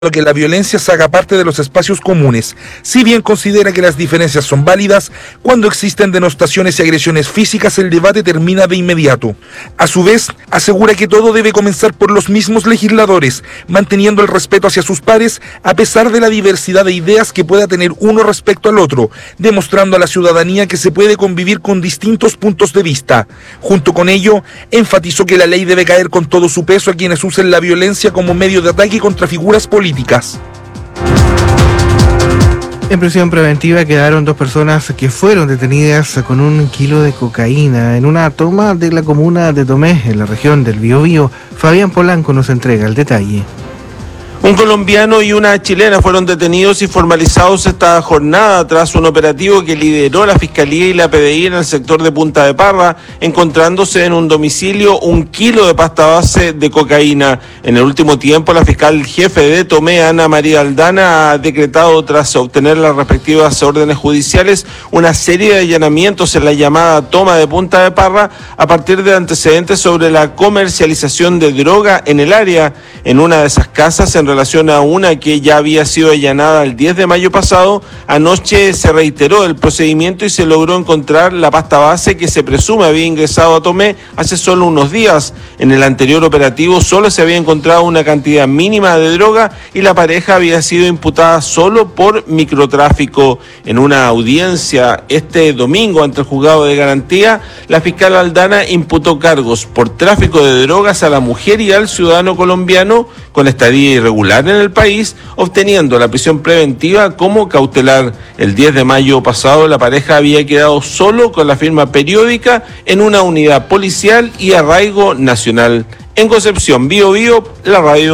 que la violencia se haga parte de los espacios comunes, si bien considera que las diferencias son válidas, cuando existen denostaciones y agresiones físicas el debate termina de inmediato. A su vez, asegura que todo debe comenzar por los mismos legisladores, manteniendo el respeto hacia sus pares a pesar de la diversidad de ideas que pueda tener uno respecto al otro, demostrando a la ciudadanía que se puede convivir con distintos puntos de vista. Junto con ello, enfatizó que la ley debe caer con todo su peso a quienes usen la violencia como medio de ataque contra figuras políticas. En prisión preventiva quedaron 2 personas que fueron detenidas con 1 kilo de cocaína en una toma de la comuna de Tomé, en la región del Biobío. Fabián Polanco nos entrega el detalle. Un colombiano y una chilena fueron detenidos y formalizados esta jornada tras un operativo que lideró la Fiscalía y la PDI en el sector de Punta de Parra, encontrándose en un domicilio 1 kilo de pasta base de cocaína. En el último tiempo, la fiscal jefe de Tomé, Ana María Aldana, ha decretado, tras obtener las respectivas órdenes judiciales, una serie de allanamientos en la llamada toma de Punta de Parra a partir de antecedentes sobre la comercialización de droga en el área. En una de esas casas, en relación a una que ya había sido allanada el 10 de mayo pasado, anoche se reiteró el procedimiento y se logró encontrar la pasta base que se presume había ingresado a Tomé hace solo unos días. En el anterior operativo solo se había encontrado una cantidad mínima de droga y la pareja había sido imputada solo por microtráfico. En una audiencia este domingo ante el juzgado de garantía, la fiscal Aldana imputó cargos por tráfico de drogas a la mujer y al ciudadano colombiano con estadía irregular en el país, obteniendo la prisión preventiva como cautelar. El 10 de mayo pasado, la pareja había quedado solo con la firma periódica en una unidad policial y arraigo nacional. En Concepción, Biobío, la radio.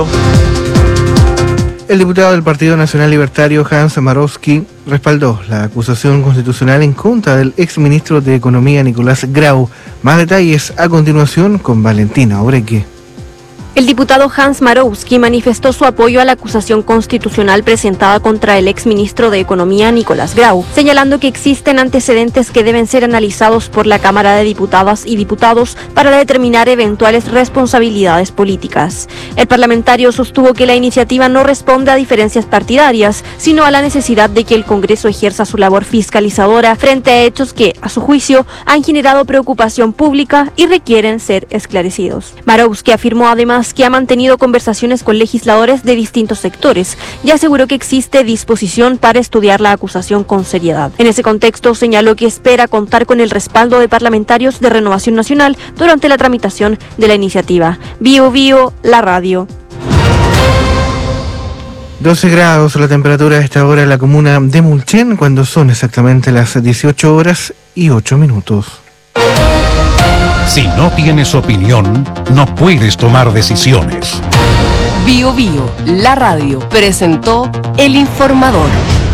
El diputado del Partido Nacional Libertario, Hans Marowski, respaldó la acusación constitucional en contra del exministro de Economía, Nicolás Grau. Más detalles a continuación con Valentina Obreque. El diputado Hans Marowski manifestó su apoyo a la acusación constitucional presentada contra el exministro de Economía Nicolás Grau, señalando que existen antecedentes que deben ser analizados por la Cámara de Diputadas y Diputados para determinar eventuales responsabilidades políticas. El parlamentario sostuvo que la iniciativa no responde a diferencias partidarias, sino a la necesidad de que el Congreso ejerza su labor fiscalizadora frente a hechos que, a su juicio, han generado preocupación pública y requieren ser esclarecidos. Marowski afirmó además que ha mantenido conversaciones con legisladores de distintos sectores y aseguró que existe disposición para estudiar la acusación con seriedad. En ese contexto, señaló que espera contar con el respaldo de parlamentarios de Renovación Nacional durante la tramitación de la iniciativa. Biobío, la radio. 12 grados la temperatura a esta hora en la comuna de Mulchen, cuando son exactamente las 18:08. Si no tienes opinión, no puedes tomar decisiones. Biobío, la radio, presentó El Informador.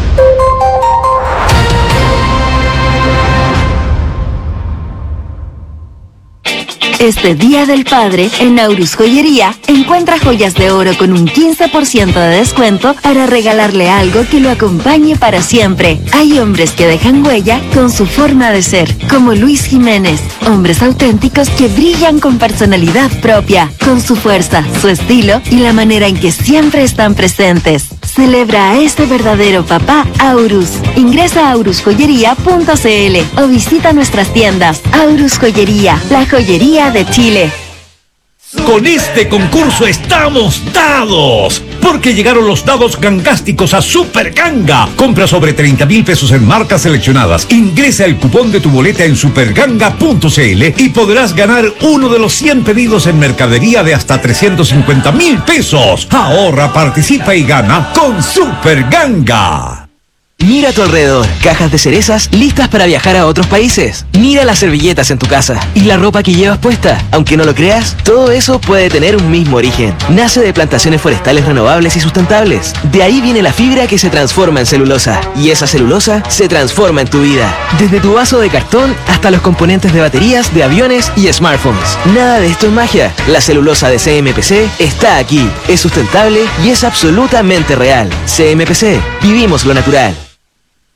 Este Día del Padre, en Aurus Joyería, encuentra joyas de oro con un 15% de descuento para regalarle algo que lo acompañe para siempre. Hay hombres que dejan huella con su forma de ser, como Luis Jiménez. Hombres auténticos que brillan con personalidad propia, con su fuerza, su estilo y la manera en que siempre están presentes. Celebra a este verdadero papá Aurus. Ingresa a aurusjoyería.cl o visita nuestras tiendas. Aurus Joyería, la joyería de Chile. Con este concurso estamos dados, porque llegaron los dados gangásticos a Super Ganga. Compra sobre 30,000 pesos en marcas seleccionadas. Ingresa el cupón de tu boleta en superganga.cl y podrás ganar uno de los 100 pedidos en mercadería de hasta 350,000 pesos. Ahorra, participa y gana con Super Ganga. Mira a tu alrededor, cajas de cerezas listas para viajar a otros países. Mira las servilletas en tu casa y la ropa que llevas puesta. Aunque no lo creas, todo eso puede tener un mismo origen. Nace de plantaciones forestales renovables y sustentables. De ahí viene la fibra que se transforma en celulosa. Y esa celulosa se transforma en tu vida. Desde tu vaso de cartón hasta los componentes de baterías, de aviones y smartphones. Nada de esto es magia. La celulosa de CMPC está aquí. Es sustentable y es absolutamente real. CMPC, vivimos lo natural.